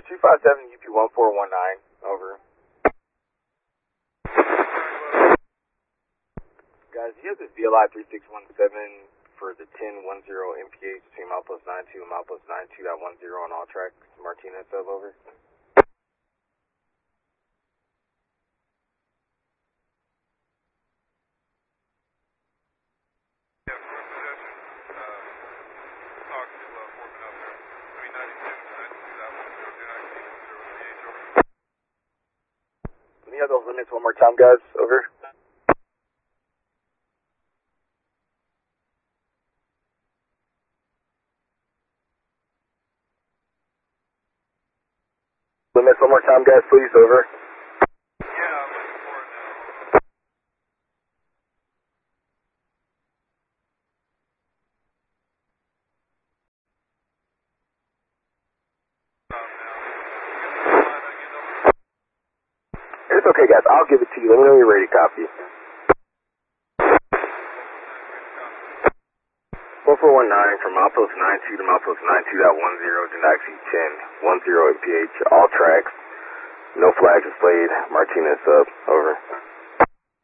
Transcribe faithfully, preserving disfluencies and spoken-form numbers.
two five seven U P one four one nine, over. Guys, you have the V L I three six one seven for the ten one zero M P H between milepost nine two and milepost nine two point one zero on all tracks. Martinez sub, over. Can you have those limits one more time, guys? Over. Limits one more time, guys, please. Over. Yeah, I'm looking for it now. It's okay, guys. I'll give it to you. Let me know when you're ready to copy. one four one nine from milepost nine two to milepost nine two point one zero, do not exceed ten one zero M P H, all tracks. No flags displayed. Martinez sub, over.